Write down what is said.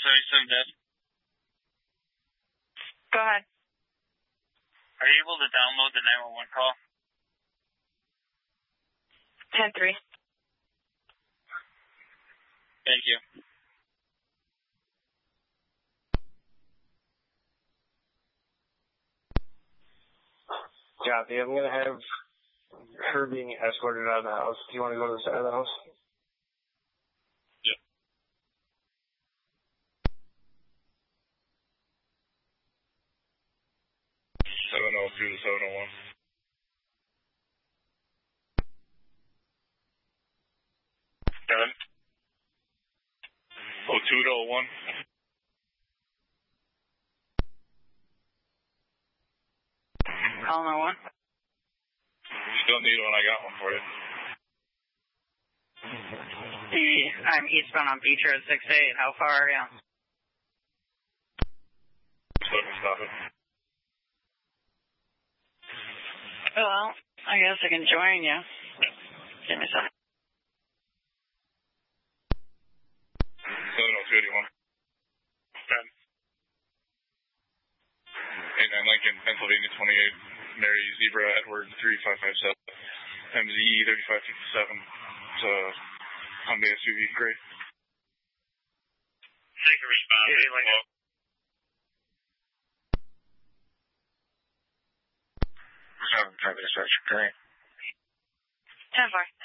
77 Dev. Go ahead. Are you able to download the 911 call? 10-3. Thank you. Copy. I'm going to have her being escorted out of the house. Do you want to go to the side of the house? Yeah. (702 to 701). Kevin? 02 to 01. Call 911. Still need one. I got one for you. I'm eastbound on Beach Road 68. How far are you? Just let me stop it. Well, I guess I can join you. Give me some. 702 81. 89 Lincoln, Pennsylvania 28. Mary Zebra Edward 3557. MZ 3557. It's a Hyundai SUV. Great. Take a response. 88 Lincoln. Traffic dispatch. Great. 10-4.